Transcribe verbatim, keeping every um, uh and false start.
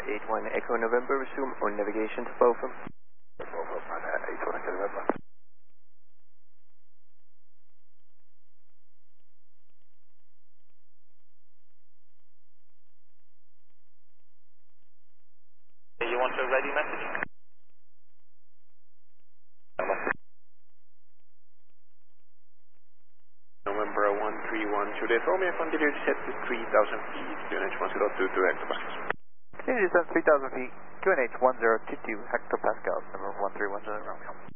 eight one Echo November, resume on navigation to Bochum. Bochum, uh, eight one Echo November. You want a ready message? November one three one, Juliet Romeo van Dillier set to three thousand feet, Q N H one zero two two hectopascals. Continue to descend three thousand feet, Q N H one zero two two hectopascals, number one three one zero Romeo.